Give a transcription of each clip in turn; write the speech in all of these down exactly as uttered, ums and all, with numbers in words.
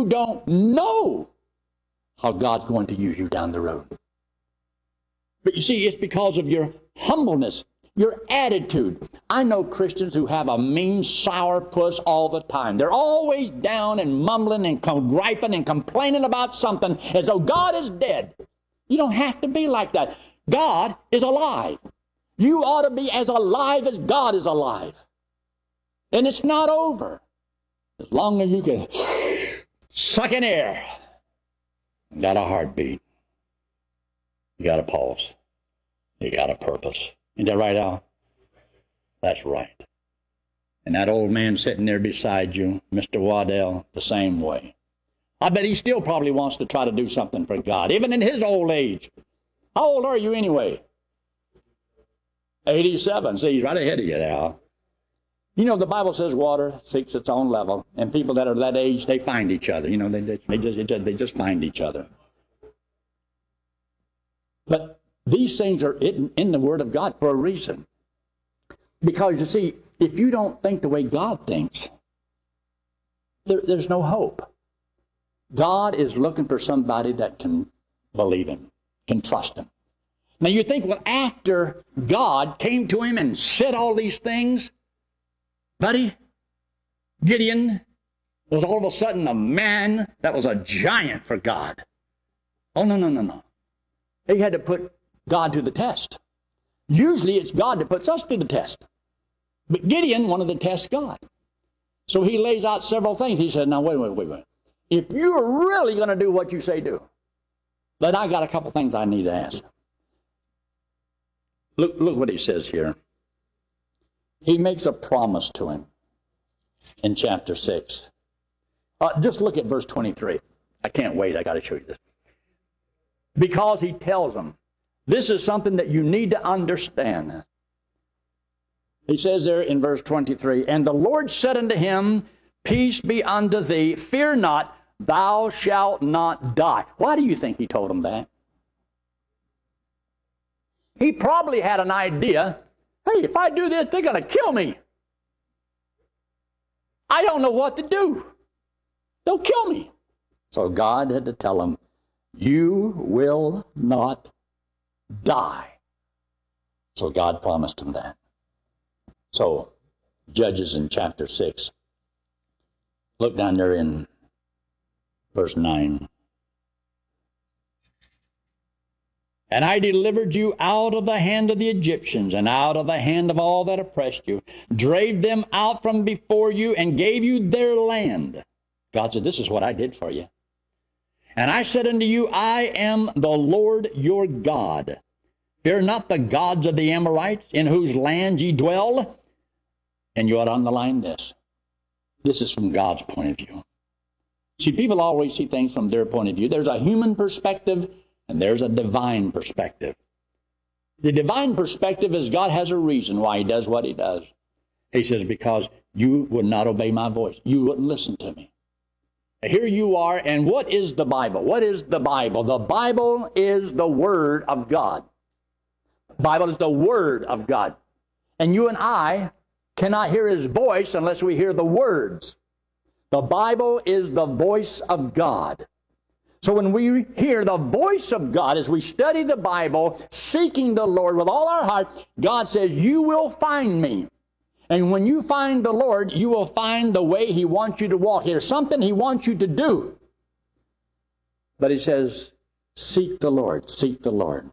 you don't know how God's going to use you down the road. But you see, it's because of your humbleness, your attitude. I know Christians who have a mean, sour puss all the time. They're always down and mumbling and griping and complaining about something as though God is dead. You don't have to be like that. God is alive. You ought to be as alive as God is alive. And it's not over. As long as you can suck in air. You got a heartbeat. You got a pulse. You got a purpose. Isn't that right, Al? That's right. And that old man sitting there beside you, Mister Waddell, the same way. I bet he still probably wants to try to do something for God, even in his old age. How old are you anyway? eighty-seven. See, he's right ahead of you now. You know, the Bible says water seeks its own level, and people that are that age, they find each other. You know, they, they, they, just, they just find each other. But these things are in, in the Word of God for a reason. Because, you see, if you don't think the way God thinks, there, there's no hope. God is looking for somebody that can believe Him, can trust Him. Now, you think, well, after God came to him and said all these things, buddy, Gideon was all of a sudden a man that was a giant for God. Oh, no, no, no, no. He had to put God to the test. Usually it's God that puts us to the test. But Gideon wanted to test God. So he lays out several things. He said, now, wait, wait, wait, wait. If you're really going to do what you say do, then I got a couple things I need to ask. Look, look what he says here. He makes a promise to him in chapter six. Uh, just look at verse twenty-three. I can't wait. I got to show you this. Because he tells them, this is something that you need to understand. He says there in verse twenty-three, and the Lord said unto him, peace be unto thee, fear not, thou shalt not die. Why do you think he told him that? He probably had an idea, hey, if I do this, they're going to kill me. I don't know what to do. They'll kill me. So God had to tell him, you will not die. So God promised him that. So, Judges in chapter six. Look down there in verse nine. And I delivered you out of the hand of the Egyptians, and out of the hand of all that oppressed you, drave them out from before you, and gave you their land. God said, this is what I did for you. And I said unto you, I am the Lord your God. Fear not the gods of the Amorites, in whose land ye dwell. And you ought to underline this. This is from God's point of view. See, people always see things from their point of view. There's a human perspective, and there's a divine perspective. The divine perspective is God has a reason why He does what He does. He says, because you would not obey my voice. You wouldn't listen to me. Here you are, and what is the Bible? What is the Bible? The Bible is the Word of God. The Bible is the Word of God. And you and I cannot hear His voice unless we hear the words. The Bible is the voice of God. So when we hear the voice of God, as we study the Bible, seeking the Lord with all our heart, God says, you will find me. And when you find the Lord, you will find the way He wants you to walk. There's something He wants you to do. But He says, seek the Lord, seek the Lord.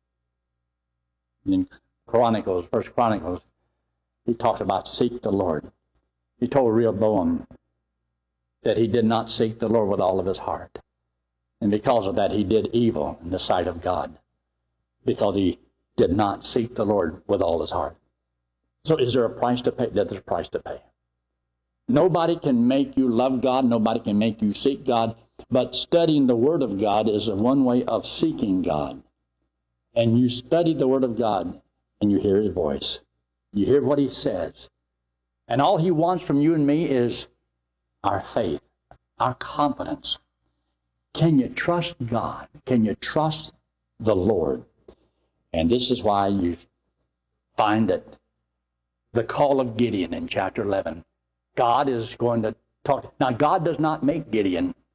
In Chronicles, First Chronicles, he talks about seek the Lord. He told Rehoboam that he did not seek the Lord with all of his heart. And because of that, he did evil in the sight of God, because he did not seek the Lord with all his heart. So is there a price to pay? There's a price to pay. Nobody can make you love God. Nobody can make you seek God. But studying the Word of God is one way of seeking God. And you study the Word of God, and you hear His voice. You hear what He says. And all He wants from you and me is our faith, our confidence. Can you trust God? Can you trust the Lord? And this is why you find that the call of Gideon in chapter eleven, God is going to talk. Now, God does not make Gideon